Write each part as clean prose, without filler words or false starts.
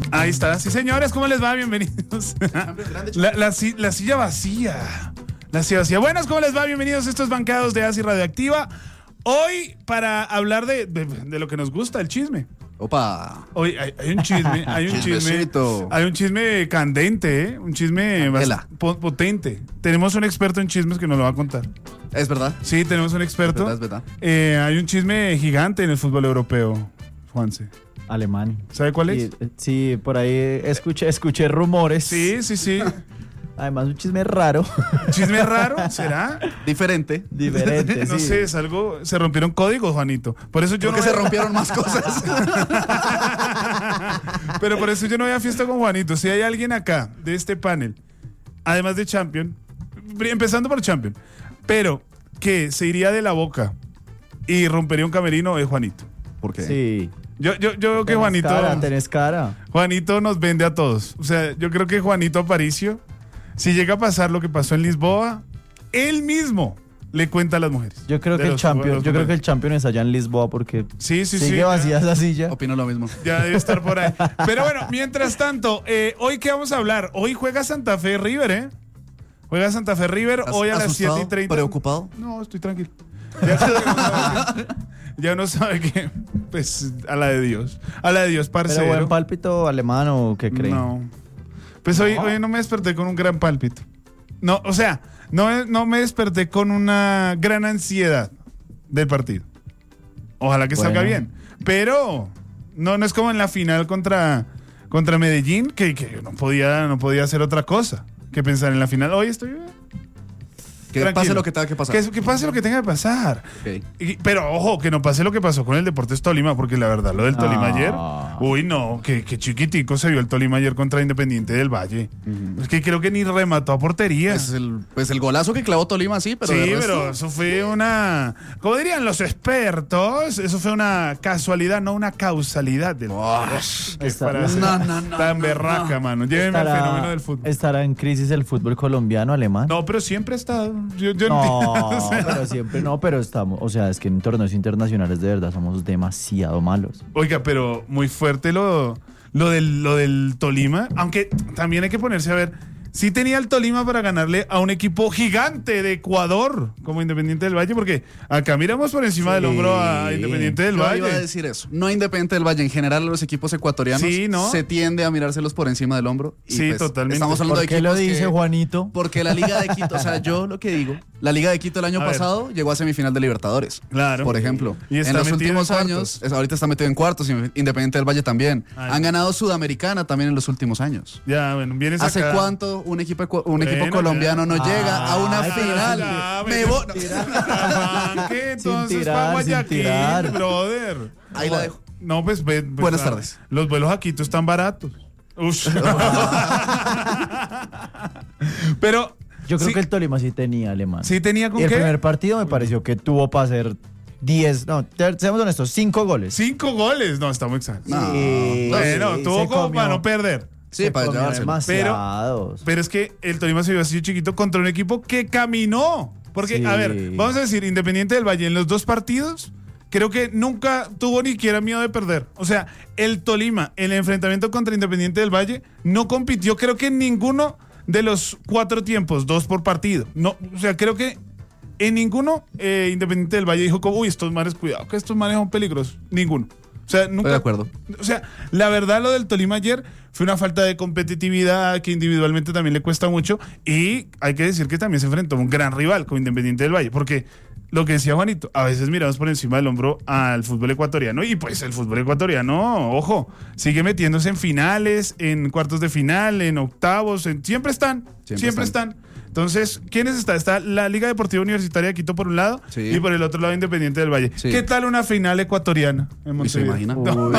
Ahí está. Sí, señores, ¿cómo les va? Bienvenidos. La silla vacía. La silla vacía. Buenas, ¿cómo les va? Bienvenidos a estos bancados de ASI Radioactiva. Hoy, para hablar de lo que nos gusta, el chisme. Opa. Hoy hay un chisme, hay un chisme candente, ¿eh? Un chisme potente. Tenemos un experto en chismes que nos lo va a contar. ¿Es verdad? Sí, tenemos un experto. Es verdad. Hay un chisme gigante en el fútbol europeo, Juanse. Alemán. ¿Sabe cuál es? Sí, por ahí escuché rumores. Sí. Además, un chisme raro. ¿Chisme raro? ¿Será? Diferente, no sí. sé, es algo. Se rompieron códigos, Juanito. Por eso yo se rompieron más cosas. Pero por eso yo no voy a fiesta con Juanito. Si hay alguien acá de este panel, además de Champion, empezando por Champion, pero que se iría de la boca y rompería un camerino, es Juanito. ¿Por qué? Sí. Yo creo que Juanito. Tenés cara. Juanito nos vende a todos. O sea, yo creo que Juanito Aparicio, si llega a pasar lo que pasó en Lisboa, él mismo le cuenta a las mujeres. Yo creo que el Champion es allá en Lisboa porque sigue vacía esa silla. Opino lo mismo. Ya debe estar por ahí. Pero bueno, mientras tanto, hoy ¿qué vamos a hablar? Hoy juega Santa Fe River, ¿eh? Juega Santa Fe River hoy a las 7:30. ¿Preocupado? No, estoy tranquilo. Ya uno sabe que, pues, a la de Dios, parcero. ¿Pero buen pálpito alemán o qué creen? No. Pues hoy no me desperté con un gran pálpito. No, o sea, no me desperté con una gran ansiedad del partido. Ojalá que salga bien. Pero no es como en la final contra Medellín, que no podía hacer otra cosa que pensar en la final. Hoy estoy que tranquilo. Pase lo que tenga que pasar. Que pase lo que tenga que pasar. Okay. Pero ojo, que no pase lo que pasó con el Deportes Tolima, porque la verdad, lo del Tolima ayer, uy, no, que chiquitico se vio el Tolima ayer contra Independiente del Valle. Es que creo que ni remató a portería. Pues el golazo que clavó Tolima, sí, pero. Sí, pero eso fue una. Como dirían los expertos, eso fue una casualidad, no una causalidad del. Tan berraca, mano. Llévenme al fenómeno del fútbol. ¿Estará en crisis el fútbol colombiano, alemán? No, pero siempre ha estado. Yo no, o sea, pero siempre no, pero estamos, o sea, es que en torneos internacionales de verdad somos demasiado malos. Oiga, pero muy fuerte lo del Tolima, aunque también hay que ponerse a ver. Sí tenía el Tolima para ganarle a un equipo gigante de Ecuador, como Independiente del Valle, porque acá miramos por encima del hombro a Independiente del Valle. Yo iba a decir eso. No Independiente del Valle, en general los equipos ecuatorianos se tiende a mirárselos por encima del hombro. Y sí, pues, totalmente. Estamos hablando ¿Por qué lo dice Juanito? Porque la Liga de Quito, o sea, yo lo que digo, la Liga de Quito el año pasado llegó a semifinal de Libertadores. Claro. Por ejemplo. Y en los últimos años, ahorita está metido en cuartos, Independiente del Valle también. Han ganado Sudamericana también en los últimos años. Ya, bueno, vienes acá. ¿Hace cuánto un equipo colombiano no llega a una final? Entonces va Guayaquil, brother. Ahí la dejo. No, pues buenas tardes. Los vuelos a Quito están baratos. Pero yo creo que el Tolima sí tenía, alemán. Sí tenía con y qué. El primer partido me pareció que tuvo para hacer 10, no, seamos honestos, 5 goles. 5 goles, no, está muy exagerado. Sí, bueno, tuvo como para no perder. Sí, para demasiados. Pero es que el Tolima se vio así chiquito contra un equipo que caminó. Porque, a ver, vamos a decir, Independiente del Valle en los 2 partidos, creo que nunca tuvo ni siquiera miedo de perder. O sea, el Tolima, en el enfrentamiento contra Independiente del Valle, no compitió, creo que en ninguno de los 4 tiempos, 2 por partido. No, o sea, creo que en ninguno Independiente del Valle dijo como, uy, estos manes, cuidado, que estos manes son peligrosos. Ninguno. O sea, nunca. Estoy de acuerdo. O sea, la verdad, lo del Tolima ayer fue una falta de competitividad que individualmente también le cuesta mucho. Y hay que decir que también se enfrentó a un gran rival como Independiente del Valle. Porque lo que decía Juanito, a veces miramos por encima del hombro al fútbol ecuatoriano. Y pues el fútbol ecuatoriano, ojo, sigue metiéndose en finales, en cuartos de final, en octavos. Siempre están. Entonces, ¿quiénes están? Está la Liga Deportiva Universitaria de Quito por un lado y por el otro lado Independiente del Valle. Sí. ¿Qué tal una final ecuatoriana en Montevideo? ¿Se imagina?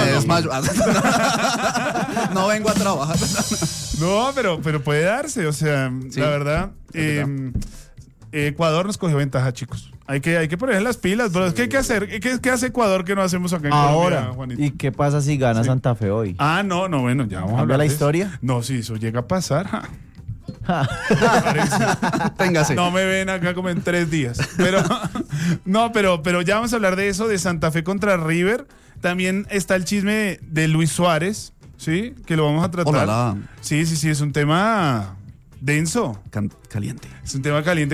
No vengo a trabajar. No, pero puede darse. O sea, la verdad, Ecuador nos cogió ventaja, chicos. Hay que ponerle las pilas, bro. ¿Qué hay que hacer? ¿Qué hace Ecuador que no hacemos acá en Colombia, Juanito? ¿Y qué pasa si gana Santa Fe hoy? No, bueno, ya vamos a hablar de la historia. No, si eso llega a pasar. Téngase. No me ven acá como en 3 días. Pero ya vamos a hablar de eso, de Santa Fe contra River. También está el chisme de Luis Suárez. Sí, que lo vamos a tratar. Olala. Sí, es un tema denso. Caliente. Es un tema caliente.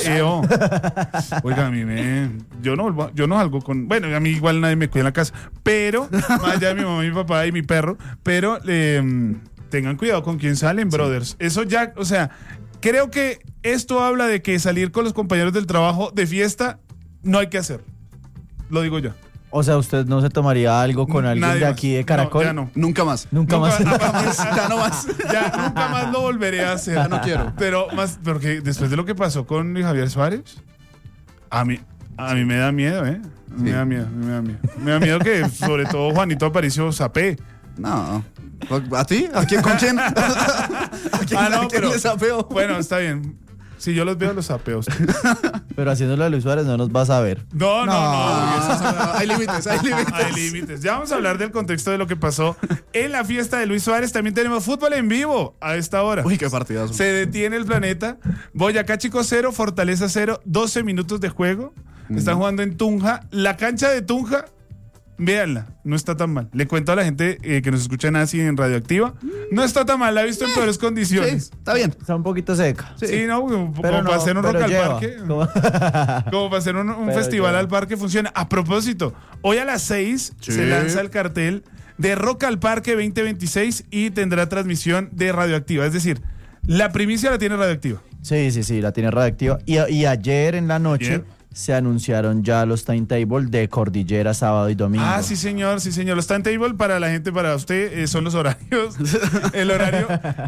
Oiga, yo no salgo con, bueno, a mí igual nadie me cuida en la casa, pero, más allá de mi mamá, mi papá y mi perro, pero tengan cuidado con quién salen, brothers. Eso ya, o sea, creo que esto habla de que salir con los compañeros del trabajo de fiesta no hay que hacer. Lo digo yo. O sea, ¿usted no se tomaría algo con alguien Nadie de más. aquí de Caracol? No, ya no. Nunca más. Nunca más. Ya no más. Ya nunca más lo volveré a hacer. Ya no quiero. Pero más, porque después de lo que pasó con Javier Suárez, a mí me da miedo, ¿eh? Sí. Me da miedo. Me da miedo que, sobre todo, Juanito Aparicio sapee. No. ¿A ti? ¿A quién? ¿Con quién? ¿A quién le sapeo? Bueno, está bien. Si yo los veo, los sapeo. Pero haciéndolo a Luis Suárez no nos vas a ver. No. Hay límites. Hay límites. Ya vamos a hablar del contexto de lo que pasó en la fiesta de Luis Suárez. También tenemos fútbol en vivo a esta hora. Uy, qué partidazo. Se detiene el planeta. Boyacá Chico 0, Fortaleza 0, 12 minutos de juego. Están jugando en Tunja. La cancha de Tunja, véanla, no está tan mal. Le cuento a la gente que nos escucha en Así en Radioactiva. No está tan mal, la he visto en peores Sí, condiciones. está bien. Está un poquito seca. Sí, no, como Pero para hacer un rock pero al lleva. parque. Como- Como para hacer un Pero festival ya. al parque funciona. A propósito, hoy a las 6 Sí. se lanza el cartel de Rock al Parque 2026 y tendrá transmisión de Radioactiva. Es decir, la primicia la tiene Radioactiva. Sí, la tiene radioactiva. Y ayer en la noche Ayer. se anunciaron ya los timetable de Cordillera, sábado y domingo. Ah, sí, señor. Los timetable para la gente, para usted, son los horarios. El horario.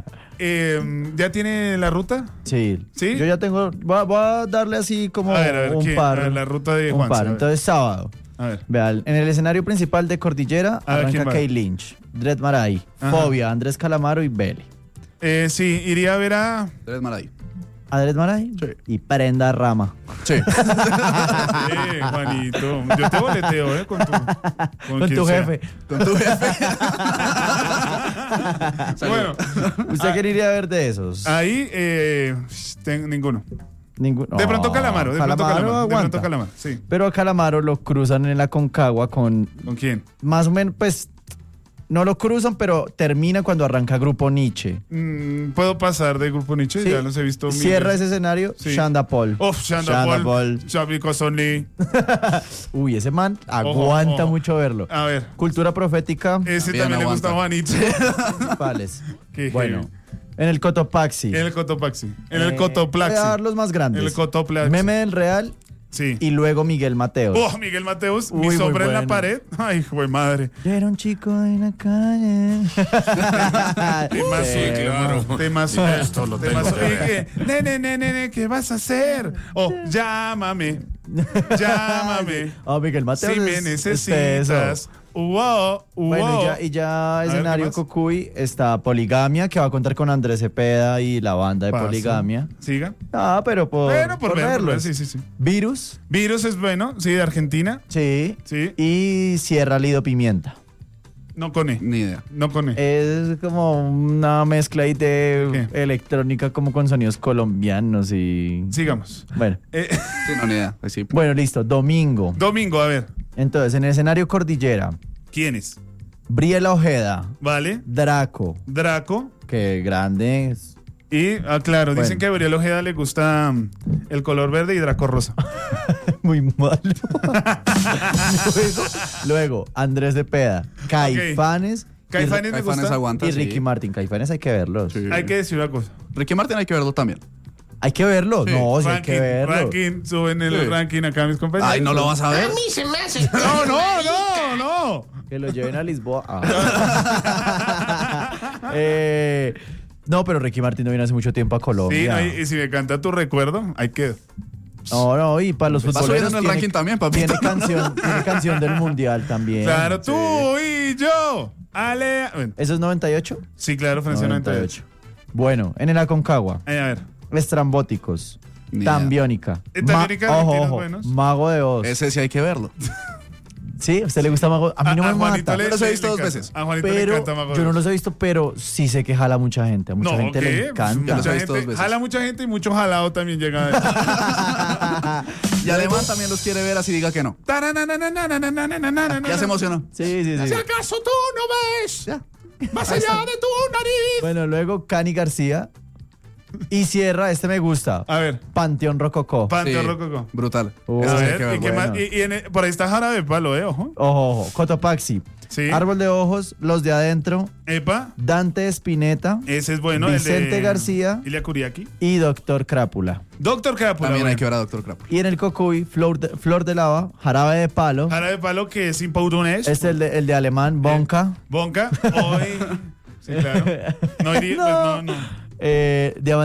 ¿Ya tiene la ruta? Sí. ¿Sí? Yo ya tengo. Voy a darle así como A ver, un ¿quién? par. A ver, la ruta de un Juanse, a par. ver. Entonces, sábado. A ver. Vean, en el escenario principal de Cordillera A ver, ¿quién arranca va? Kay Lynch, Dread Marai, Ajá. Fobia, Andrés Calamaro y Belly. Sí, iría a ver a. Eres mal ahí. Andrés Marai Sí. y Prenda Rama. Sí. Juanito. Yo te boleteo, Con Con quien tu sea. jefe. Con tu jefe. Bueno, ¿Usted quién iría a ver de esos? ahí ninguno. Ninguno. De pronto No, Calamaro, de pronto Calamaro. De aguanta. pronto Calamaro, sí. Pero a Calamaro lo cruzan en la Concagua con ¿Con quién? más o menos, pues, no lo cruzan, pero termina cuando arranca Grupo Nietzsche. ¿Puedo pasar de Grupo Nietzsche? Sí. Ya los he visto. Cierra miles. ese escenario, Sí. Shanda Paul. Shanda Paul. Xavi Cosoni. Uy, ese man aguanta ojo. mucho verlo. A ver. Cultura profética, Ese También también le gusta a aguanta. Juanito. principales. Qué Bueno, heavy. en el Cotopaxi. En el Cotopaxi. En el Voy a dar Cotoplaxi. los más grandes. En el Cotoplaxi. Meme del Real Sí. y luego Miguel Mateos. Miguel Mateus, Uy, mi muy sombra en la bueno. pared. Ay, güey, madre. Era un chico en la calle. Temazo, Sí, claro. Temazo. Esto lo tengo Temazo. que ver. Nene, ¿qué vas a hacer? Llámame. Oh, Miguel Mateos. Si me es necesitas. eso. Wow. Bueno, y ya ver, escenario ¿qué más? Cocuy está Poligamia, que va a contar con Andrés Cepeda y la banda de Paso. Poligamia. Siga. Ah, pero por Bueno, por verlo. verlos. Sí. Virus, Virus es bueno, sí, de Argentina. sí. Sí. Y Sierra Lido Pimienta. No con E. Ni idea. No con E. Es como una mezcla ahí de ¿Qué? electrónica como con sonidos colombianos y... Sigamos. Bueno, Sí, no, ni idea. Pues sí. bueno, listo. Domingo. Domingo, a ver. Entonces, en el escenario Cordillera, ¿Quién es? Briela Ojeda, Vale. Draco, Draco. que grande es. Y, claro, dicen Bueno. que a Gabriel Ojeda le gusta el color verde y Draco rosa. Muy malo. luego, Andrés Cepeda, Caifanes. Caifanes me Caifanes gusta. aguanta. Y sí. Ricky Martin. Caifanes hay que verlos. Sí. Hay que decir una cosa. Ricky Martin hay que verlo también. Hay que verlos. Sí. No, sí hay que verlos. ranking, suben el Sí. ranking acá mis compañeros. Ay, no lo vas a ver. A mí se me hace. No. Que lo lleven a Lisboa. Ah. No, pero Ricky Martin no viene hace mucho tiempo a Sí, Colombia. no, y si me canta tu recuerdo, hay que. No, y para los Va futboleros subiendo en el ranking también, papito. tiene canción del mundial también. Claro, tú y yo. Ale. Bueno, ¿Eso es 98? sí, claro, Francia 98. Bueno, en el Aconcagua, A ver. Estrambóticos, Ni idea. Tambiónica, Tambiónica, ojo, argentinos ojo, buenos. Mago de Oz, Ese sí hay que verlo. ¿Sí? ¿A usted le gusta Mago? A mí no me Juanito mata. Yo los he visto dos encanta. veces. A Juanito le Pero encanta Mago de yo no Oz. los he visto, pero sí sé que jala mucha gente. A mucha gente le ¿qué? encanta. Yo los he Mucha visto dos gente, veces. jala mucha gente y mucho jalado también llega a Y Alemán también los quiere ver, así diga que no. Ya se emocionó. Sí. Si acaso tú no ves Ya. más allá de tu nariz. Bueno, luego Cani García. Y cierra, este me gusta. A ver, Panteón Rococó. Panteón Sí, Rococó. brutal. Oh. Eso A sí hay ver, que ¿y verlo. qué más? bueno. Por ahí está Jarabe de Palo, ojo. Ojo. Cotopaxi. Sí. Árbol de Ojos, Los de Adentro, Epa, Dante Espineta ese es bueno. Vicente el de García. Ilia Kuriaki. y Doctor Crápula. Doctor Crápula. También hay bueno. que ver a Doctor Crap. Y en el Cocuy, Flor de Lava, Jarabe de Palo. Jarabe de Palo que es sin Paudunes. Este es el de Alemán, Bonca. Bonca. Hoy. Sí, claro. No iría, No. pues no. Diamante